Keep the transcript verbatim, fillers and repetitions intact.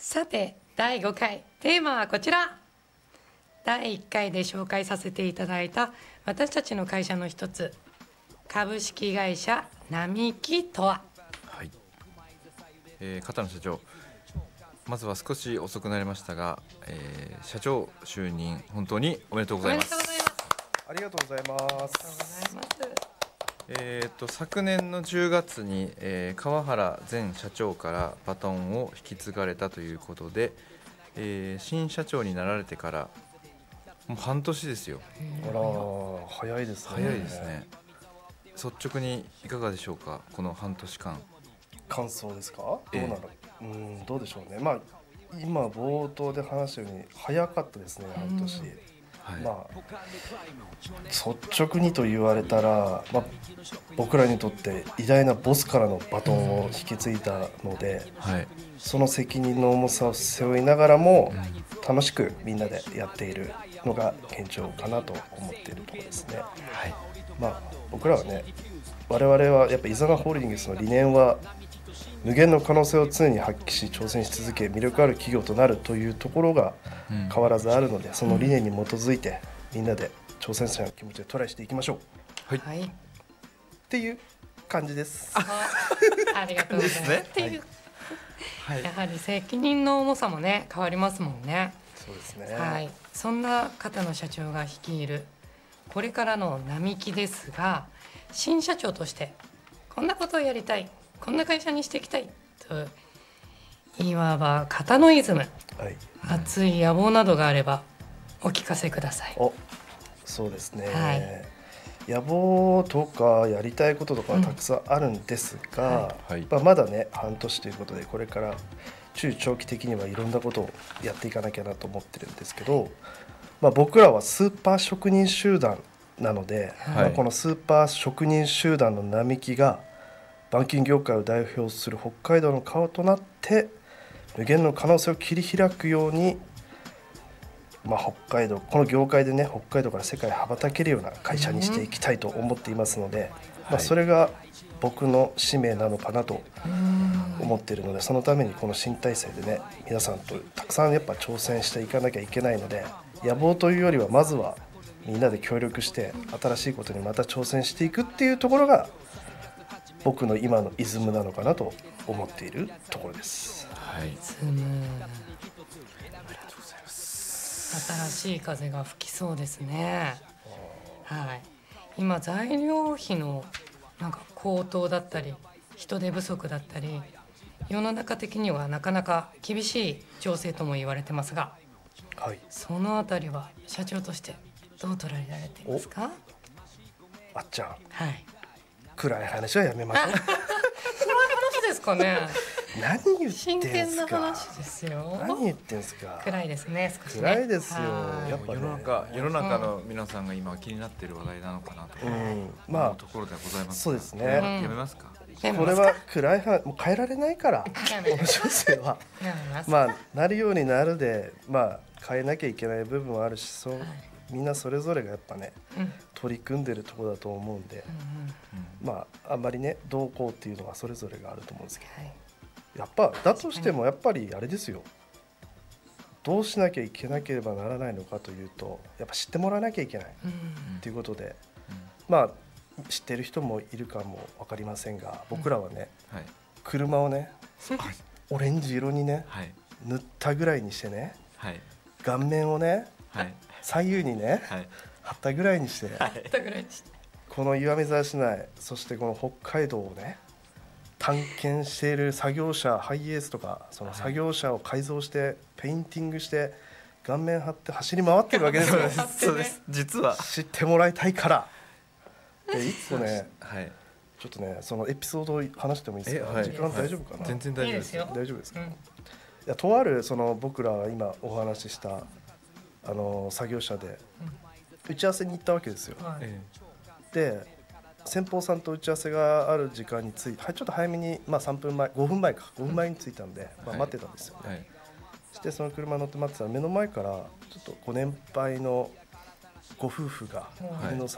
さてだいごかいテーマはこちら。だいいっかいで紹介させていただいた私たちの会社の一つ、株式会社並木とは。 はい、えー、片野社長、まずは少し遅くなりましたが、えー、社長就任本当におめでとうございます。 ありがとうございます。 ありがとうございます。 えー、と昨年のじゅうがつに、えー、川原前社長からバトンを引き継がれたということで、えー、新社長になられてからもう半年ですよ。 あら、早いですね。 早いですね。率直にいかがでしょうか、この半年間。 感想ですか？どうなの、えー、うんどうでしょうね。まあ今冒頭で話したように早かったですね、半年。はい、まあ率直にと言われたら、まあ、僕らにとって偉大なボスからのバトンを引き継いだので、はい、その責任の重さを背負いながらも、うん、楽しくみんなでやっているのが現状かなと思っているところですね。はい、まあ、僕らはね、我々はやっぱイザナホールディングスの理念は無限の可能性を常に発揮し挑戦し続け魅力ある企業となるというところが変わらずあるので、うん、その理念に基づいてみんなで挑戦者の気持ちでトライしていきましょう。はい、っていう感じです。 あ, ありがとうございます。っていう、はい、やはり責任の重さもね変わりますもんね。 そうですね。 はい、そんな片野社長が率いるこれからの並木ですが、新社長としてこんなことをやりたい、こんな会社にしていきたいと、いわば片野イズム、はい、熱い野望などがあればお聞かせください。 お、そうですね、はい、野望とかやりたいこととかはたくさんあるんですが、うんはい、まあ、まだね半年ということで、これから中長期的にはいろんなことをやっていかなきゃなと思ってるんですけど、まあ、僕らはスーパー職人集団なので、はい、まあ、このスーパー職人集団の並木が板金業界を代表する北海道の顔となって無限の可能性を切り開くように、まあ、北海道この業界でね北海道から世界へ羽ばたけるような会社にしていきたいと思っていますので、うん、まあ、それが僕の使命なのかなと思っているので、そのためにこの新体制でね皆さんとたくさんやっぱ挑戦していかなきゃいけないので、野望というよりはまずはみんなで協力して新しいことにまた挑戦していくっていうところが僕の今のイズムなのかなと思っているところです。 はい、イズム、ありがとうございます。新しい風が吹きそうですね。はい、今材料費のなんか高騰だったり人手不足だったり、世の中的にはなかなか厳しい情勢とも言われてますが、はい、そのあたりは社長としてどう捉えられていますか？ あっちゃん、 はい、 暗い話はやめましょう。 暗い話ですかね。 何言ってんすか。 真剣な話ですよ。 何言ってんすか。 暗いですね、少しね。 暗いですよ。 やっぱ、ね、世の中世の中の皆さんが今気になっている話題なのかなと、うん、まあところではございます。 そうですね。 やめますか。 これは暗い話、もう変えられないから。この女性はまあなるようになるで、まあ変えなきゃいけない部分はあるし、そう、はい、みんなそれぞれがやっぱね、うん、取り組んでるところだと思うんで、うんうん、まああんまりねどうこうっていうのはそれぞれがあると思うんですけど、はい、やっぱだとしてもやっぱりあれですよ、どうしなきゃいけなければならないのかというと、やっぱ知ってもらわなきゃいけないということで、うん、まあ知ってる人もいるかも分かりませんが、僕らはね、うん、はい、車をねオレンジ色にね、はい、塗ったぐらいにしてね、はい、顔面をね、はい、左右にね、はい、貼ったぐらいにして、はい、この岩見沢市内、そしてこの北海道をね探検している作業車、ハイエースとかその作業車を改造してペインティングして顔面貼って走り回ってるわけですよ。 そうです、実は知ってもらいたいから。でいっこね、はい、ちょっとねそのエピソードを話してもいいですか？はい、時間大丈夫かな？ 全然大丈夫ですよ。 大丈夫ですか？うん、いや、とあるその僕らは今お話ししたあの作業車で打ち合わせに行ったわけですよ。はい、で先方さんと打ち合わせがある時間について、はい、ちょっと早めに、まあ、さんぷんまえごふんまえかごふんまえに着いたんで、まあ、待ってたんですよね。はいはい、そしてその車乗って待ってたら目の前からちょっとご年配のご夫婦が、はい、